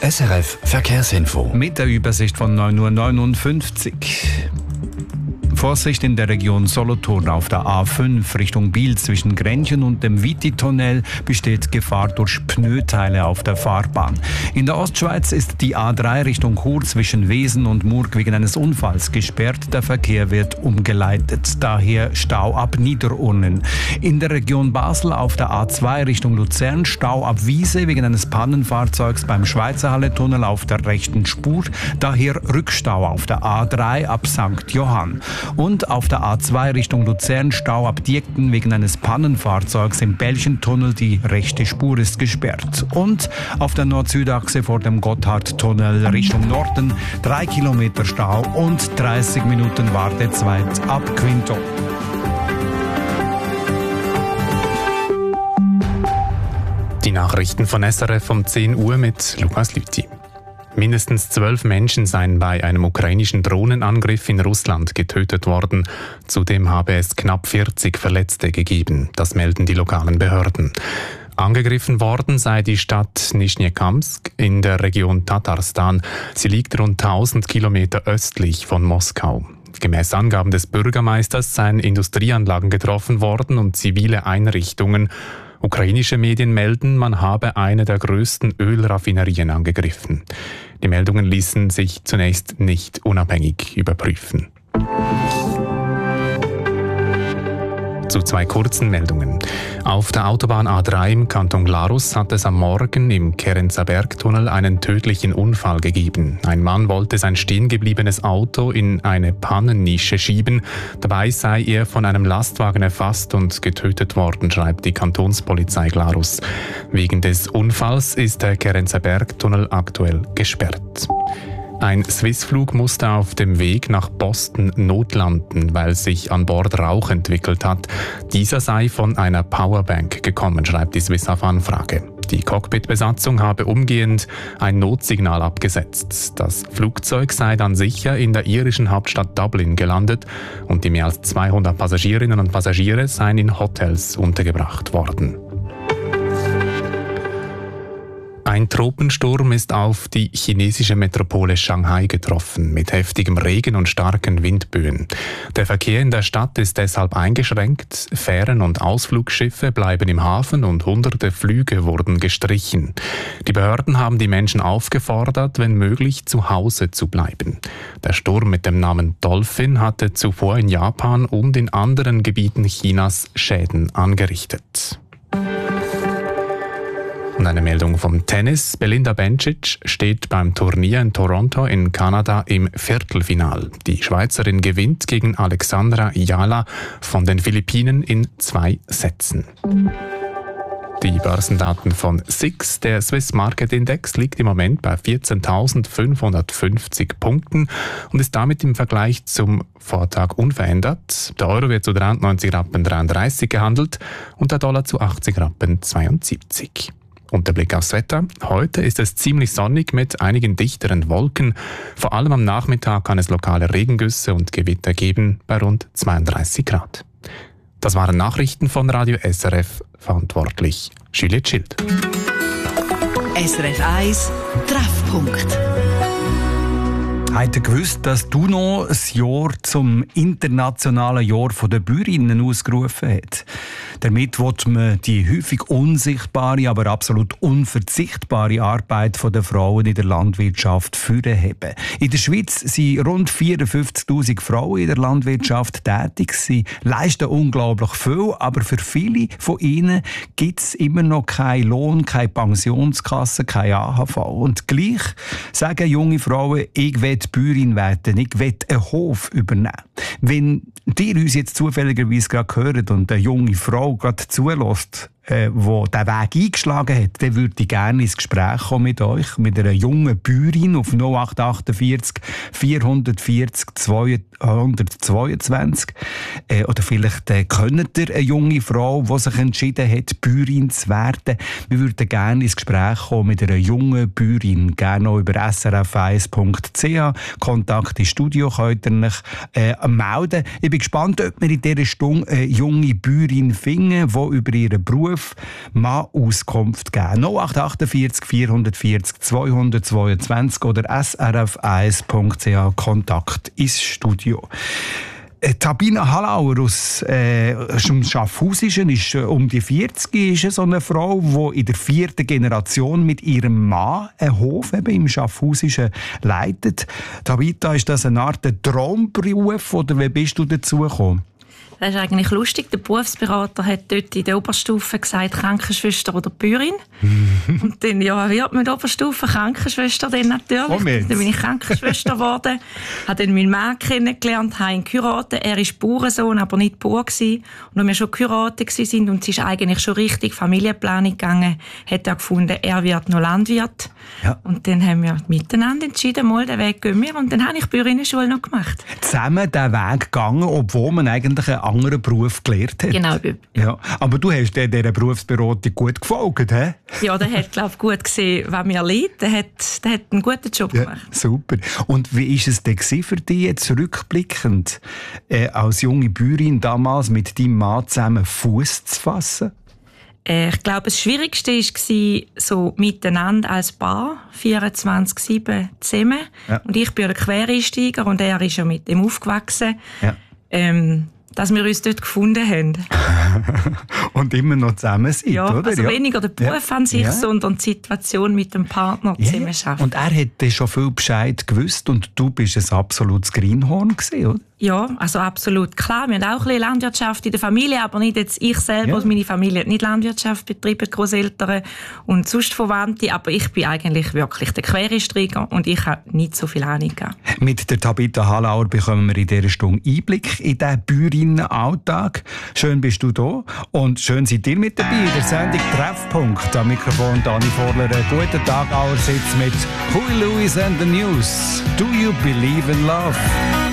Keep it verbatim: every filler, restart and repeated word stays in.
S R F Verkehrsinfo. Mit der Übersicht von neun Uhr neunundfünfzig. Vorsicht in der Region Solothurn auf der A fünf Richtung Biel zwischen Grenchen und dem Viti-Tunnel besteht Gefahr durch Pneuteile auf der Fahrbahn. In der Ostschweiz ist die A drei Richtung Chur zwischen Wesen und Murg wegen eines Unfalls gesperrt. Der Verkehr wird umgeleitet, daher Stau ab Niederurnen. In der Region Basel auf der A zwei Richtung Luzern Stau ab Wiese wegen eines Pannenfahrzeugs beim Schweizerhalle-Tunnel auf der rechten Spur, daher Rückstau auf der A drei ab Sankt Johann. Und auf der A zwei Richtung Luzern Stau ab Diekten wegen eines Pannenfahrzeugs im Belchentunnel. Die rechte Spur ist gesperrt. Und auf der Nord-Süd-Achse vor dem Gotthardtunnel Richtung Norden drei Kilometer Stau und dreißig Minuten Wartezeit ab Quinto. Die Nachrichten von S R F um zehn Uhr mit Lukas Lüthi. Mindestens zwölf Menschen seien bei einem ukrainischen Drohnenangriff in Russland getötet worden. Zudem habe es knapp vierzig Verletzte gegeben. Das melden die lokalen Behörden. Angegriffen worden sei die Stadt Nischnekamsk in der Region Tatarstan. Sie liegt rund tausend Kilometer östlich von Moskau. Gemäß Angaben des Bürgermeisters seien Industrieanlagen getroffen worden und zivile Einrichtungen. Ukrainische Medien melden, man habe eine der größten Ölraffinerien angegriffen. Die Meldungen ließen sich zunächst nicht unabhängig überprüfen. Zu zwei kurzen Meldungen. Auf der Autobahn A drei im Kanton Glarus hat es am Morgen im Kerenzer Bergtunnel einen tödlichen Unfall gegeben. Ein Mann wollte sein stehengebliebenes Auto in eine Pannennische schieben. Dabei sei er von einem Lastwagen erfasst und getötet worden, schreibt die Kantonspolizei Glarus. Wegen des Unfalls ist der Kerenzer Bergtunnel aktuell gesperrt. Ein Swissflug musste auf dem Weg nach Boston notlanden, weil sich an Bord Rauch entwickelt hat. Dieser sei von einer Powerbank gekommen, schreibt die Swiss auf Anfrage. Die Cockpitbesatzung habe umgehend ein Notsignal abgesetzt. Das Flugzeug sei dann sicher in der irischen Hauptstadt Dublin gelandet und die mehr als zweihundert Passagierinnen und Passagiere seien in Hotels untergebracht worden. Ein Tropensturm ist auf die chinesische Metropole Shanghai getroffen, mit heftigem Regen und starken Windböen. Der Verkehr in der Stadt ist deshalb eingeschränkt, Fähren und Ausflugsschiffe bleiben im Hafen und hunderte Flüge wurden gestrichen. Die Behörden haben die Menschen aufgefordert, wenn möglich zu Hause zu bleiben. Der Sturm mit dem Namen Dolphin hatte zuvor in Japan und in anderen Gebieten Chinas Schäden angerichtet. Und eine Meldung vom Tennis. Belinda Bencic steht beim Turnier in Toronto in Kanada im Viertelfinal. Die Schweizerin gewinnt gegen Alexandra Ayala von den Philippinen in zwei Sätzen. Die Börsendaten von S I X, der Swiss Market Index, liegt im Moment bei vierzehntausendfünfhundertfünfzig Punkten und ist damit im Vergleich zum Vortag unverändert. Der Euro wird zu dreiundneunzig Rappen dreiunddreißig gehandelt und der Dollar zu achtzig Rappen zweiundsiebzig. Und der Blick aufs Wetter. Heute ist es ziemlich sonnig mit einigen dichteren Wolken. Vor allem am Nachmittag kann es lokale Regengüsse und Gewitter geben bei rund zweiunddreißig Grad. Das waren Nachrichten von Radio S R F, verantwortlich Juliette Schild. S R F eins Treffpunkt. Habt ihr gewusst, dass D U N O ein Jahr zum internationalen Jahr der Bäuerinnen ausgerufen hat? Damit will man die häufig unsichtbare, aber absolut unverzichtbare Arbeit der Frauen in der Landwirtschaft hervorheben. In der Schweiz sind rund vierundfünfzigtausend Frauen in der Landwirtschaft tätig. Sie leisten unglaublich viel, aber für viele von ihnen gibt es immer noch keinen Lohn, keine Pensionskasse, kein A H V. Und gleich sagen junge Frauen, ich will Bäuerin werden, ich will einen Hof übernehmen. Wenn ihr uns jetzt zufälligerweise gerade hört und eine junge Frau gerade zulässt, äh, die diesen Weg eingeschlagen hat, dann würde ich gerne ins Gespräch kommen mit euch, mit einer jungen Bäuerin auf null acht achtundvierzig vierhundertvierzig zweihundertzweiundzwanzig. Äh, oder vielleicht äh, kennt ihr eine junge Frau, die sich entschieden hat, Bäuerin zu werden. Wir würden gerne ins Gespräch kommen mit einer jungen Bäuerin, gerne auch über s r f eins punkt c h. Kontakt ins Studio könnt ihr euch äh, melden. Ich bin gespannt, ob wir in dieser Stunde eine junge Bäuerin finden, die über ihren Beruf Beruf mal Auskunft geben. null acht acht vier vier vier vier zwei zwei zwei oder s r f eins punkt c h Kontakt ins Studio. Sabina Hallauer aus, äh, aus dem Schaffhausischen ist äh, um die vierzig, ist so eine Frau, die in der vierten Generation mit ihrem Mann einen Hof eben im Schaffhausischen leitet. Tabita, ist das eine Art Traumberuf oder wie bist du dazu gekommen? Das ist eigentlich lustig. Der Berufsberater hat dort in der Oberstufe gesagt, Krankenschwester oder Bäuerin. Und dann, ja, wird man in der Oberstufe Krankenschwester dann natürlich. Oh, dann bin ich Krankenschwester geworden, habe dann meinen Mann kennengelernt, habe ihn geheiratet. Er war Bauernsohn, aber nicht Bauer gewesen. Und als wir schon geheiratet waren und es ist eigentlich schon richtig Familienplanung gegangen, hat er gefunden, er wird noch Landwirt. Ja. Und dann haben wir miteinander entschieden, mal den Weg gehen wir. Und dann habe ich Bäuerinnenschule noch gemacht. Zusammen diesen Weg gegangen, obwohl man eigentlich einen anderen Beruf gelernt hat. Genau. Ja. Aber du hast dieser Berufsberatung gut gefolgt, hä? Ja, der hat, glaube ich, gut gesehen, was mir liegt. Der hat, der hat einen guten Job gemacht. Ja, super. Und wie war es denn für dich jetzt rückblickend, äh, als junge Bäuerin damals mit deinem Mann zusammen Fuß zu fassen? Äh, ich glaube, das Schwierigste war, so miteinander als Paar, vierundzwanzig sieben zusammen. Ja. Und ich bin ein Quereinsteiger und er ist ja mit dem aufgewachsen. Ja. Ähm, dass wir uns dort gefunden haben. Und immer noch zusammen sind, ja, oder? Also ja, weniger der Beruf ja. an sich, ja. sondern die Situation mit dem Partner ja. zusammen schaffen. Und er hätte schon viel Bescheid gewusst und du bist ein absolutes Greenhorn gewesen, oder? Ja, also absolut klar. Wir haben auch ein bisschen Landwirtschaft in der Familie, aber nicht jetzt ich selber. Ja. Meine Familie hat nicht Landwirtschaft betrieben, Großeltern und sonst Verwandte. Aber ich bin eigentlich wirklich der Quereinsteiger und ich habe nicht so viel Ahnung gehabt. Mit der Tabita Hallauer bekommen wir in dieser Stunde Einblick in den Bäuerinnenalltag. Schön bist du da und schön seid ihr mit dabei in der Sendung Treffpunkt. Am Mikrofon Dani Vorler. Guten Tag allerseits mit Huey Lewis and the News. Do you believe in love?